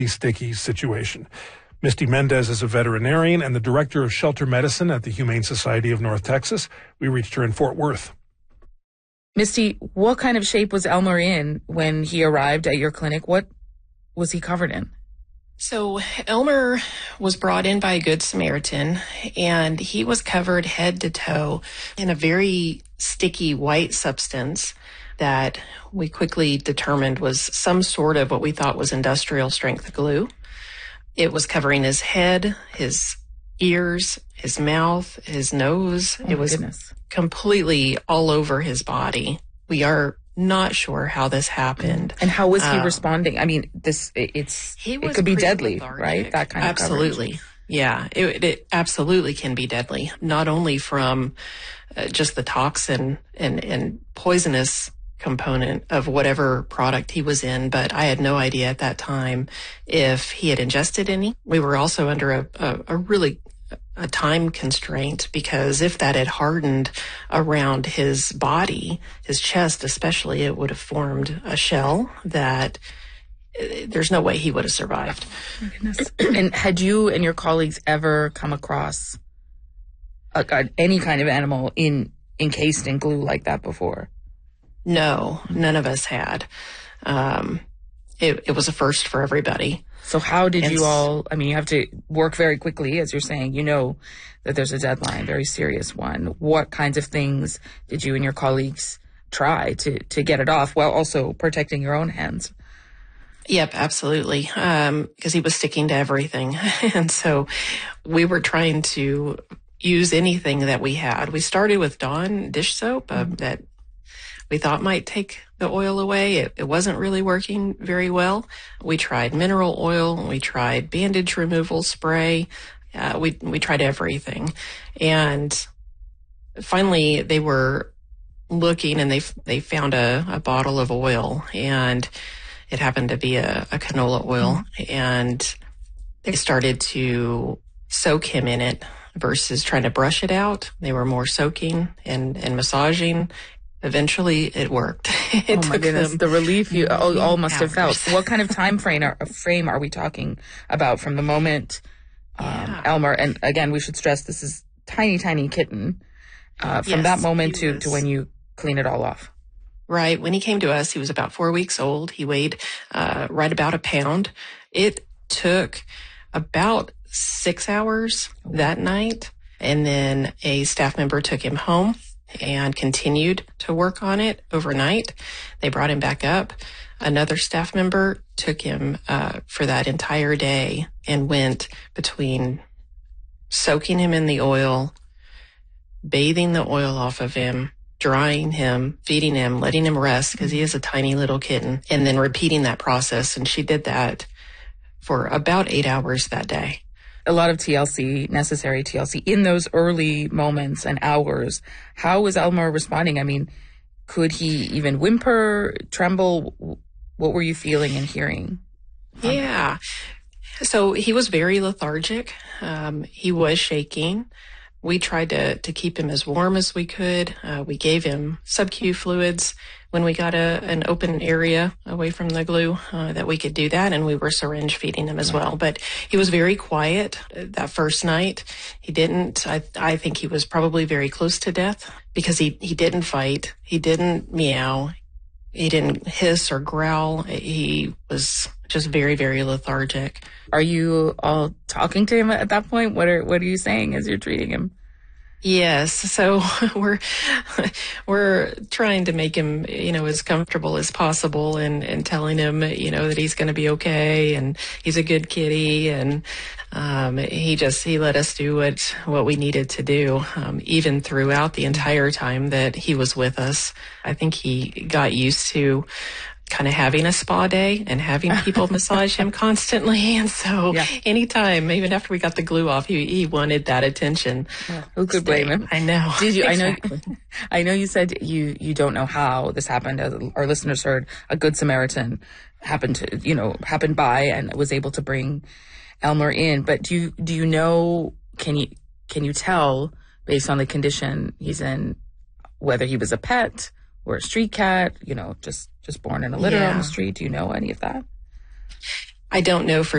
sticky situation. Misty Mendez is a veterinarian and the director of shelter medicine at the Humane Society of North Texas. We reached her in Fort Worth. Misty, what kind of shape was Elmer in when he arrived at your clinic? What was he covered in? So Elmer was brought in by a Good Samaritan, and he was covered head to toe in a very sticky white substance that we quickly determined was some sort of what we thought was industrial strength glue. It was covering his head, his ears, his mouth, his nose. Oh, it was goodness. Completely all over his body. We are not sure how this happened. And how was he responding? I mean, it could be deadly, lethargic. Right? That kind of Absolutely. coverage. Yeah, it absolutely can be deadly, not only from just the toxin and poisonous component of whatever product he was in, but I had no idea at that time if he had ingested any. We were also under a time constraint, because if that had hardened around his body, his chest especially, it would have formed a shell that there's no way he would have survived. Oh, my goodness. And had you and your colleagues ever come across any kind of animal encased in glue like that before? No, none of us had. It was a first for everybody. So how did you all, I mean, you have to work very quickly, as you're saying, you know that there's a deadline, very serious one. What kinds of things did you and your colleagues try to get it off while also protecting your own hands? Yep, absolutely. Because he was sticking to everything. And so we were trying to use anything that we had. We started with Dawn dish soap that we thought might take the oil away. It wasn't really working very well. We tried mineral oil. We tried bandage removal spray. We tried everything. And finally they were looking, and they found a bottle of oil, and it happened to be a canola oil. And they started to soak him in it versus trying to brush it out. They were more soaking and massaging. Eventually, it worked. Oh my goodness, the relief you all must have felt. What kind of time frame are we talking about from the moment Elmer, and again, we should stress this is tiny, tiny kitten, from that moment to when you clean it all off? Right. When he came to us, he was about 4 weeks old. He weighed right about a pound. It took about 6 hours that night, and then a staff member took him home and continued to work on it overnight. They brought him back up. Another staff member took him for that entire day and went between soaking him in the oil, bathing the oil off of him, drying him, feeding him, letting him rest because he is a tiny little kitten, and then repeating that process. And she did that for about 8 hours that day. A lot of TLC, necessary TLC, in those early moments and hours. How was Elmer responding? I mean, could he even whimper, tremble? What were you feeling and hearing? Yeah. So he was very lethargic. He was shaking. We tried to keep him as warm as we could. We gave him sub-Q fluids when we got an open area away from the glue that we could do that, and we were syringe feeding him as well. But he was very quiet that first night. He didn't, I think he was probably very close to death because he didn't fight. He didn't meow. He didn't hiss or growl. He was just very, very lethargic. Are you all talking to him at that point? What are you saying as you're treating him? Yes. So we're trying to make him, as comfortable as possible and telling him, that he's going to be okay and he's a good kitty. And, he let us do what we needed to do, even throughout the entire time that he was with us. I think he got used to kind of having a spa day and having people massage him constantly. And so anytime, even after we got the glue off, he wanted that attention. Yeah, who could blame him? I know. Did you? Exactly. I know you said you don't know how this happened. As our listeners heard, a Good Samaritan happened by and was able to bring Elmer in. But do you know, can you tell based on the condition he's in, whether he was a pet or a street cat, just born in a litter on the street? Do you know any of that? I don't know for